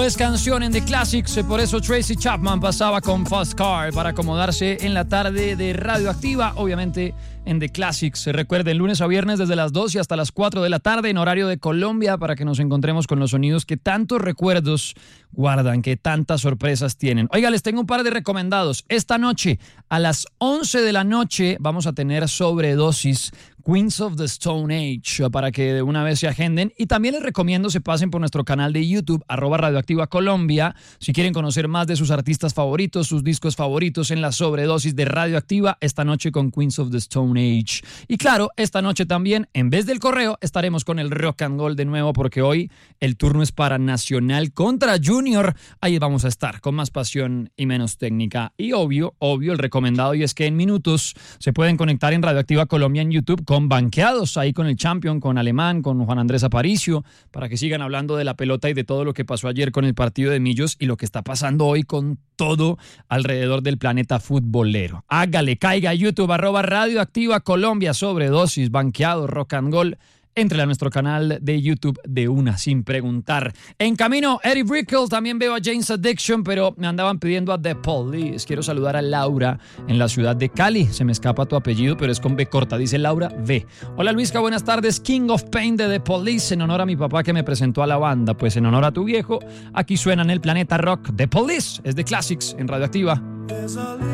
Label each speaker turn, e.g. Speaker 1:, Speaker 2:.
Speaker 1: es canción en The Classics, por eso Tracy Chapman pasaba con Fast Car para acomodarse en la tarde de Radioactiva, obviamente en The Classics. Recuerden, lunes a viernes desde las 2 y hasta las 4 de la tarde en horario de Colombia para que nos encontremos con los sonidos que tantos recuerdos guardan, que tantas sorpresas tienen. Oiga, les tengo un par de recomendados. Esta noche a las 11 de la noche vamos a tener Sobredosis, Queens of the Stone Age, para que de una vez se agenden. Y también les recomiendo se pasen por nuestro canal de YouTube, @Radioactiva Colombia, si quieren conocer más de sus artistas favoritos, sus discos favoritos en la Sobredosis de Radioactiva, esta noche con Queens of the Stone Age. Y claro, esta noche también, en vez del correo, estaremos con el Rock and Roll de nuevo, porque hoy el turno es para Nacional contra Junior. Ahí vamos a estar, con más pasión y menos técnica. Y obvio, el recomendado, y es que en minutos se pueden conectar en Radioactiva Colombia en YouTube con Banqueados, ahí con el Champion, con Alemán, con Juan Andrés Aparicio, para que sigan hablando de la pelota y de todo lo que pasó ayer con el partido de Millos y lo que está pasando hoy con todo alrededor del planeta futbolero. Hágale, caiga a YouTube, @Radioactiva Colombia, Sobredosis, Banqueados, Rock and Roll. Entre a nuestro canal de YouTube de una, sin preguntar. En camino, Eddie Brickell, también veo a Jane's Addiction, pero me andaban pidiendo a The Police. Quiero saludar a Laura en la ciudad de Cali. Se me escapa tu apellido, pero es con B corta. Dice Laura V. Hola Luisca, buenas tardes. King of Pain de The Police, en honor a mi papá que me presentó a la banda. Pues en honor a tu viejo, aquí suena en el planeta rock The Police. Es The Classics en Radioactiva.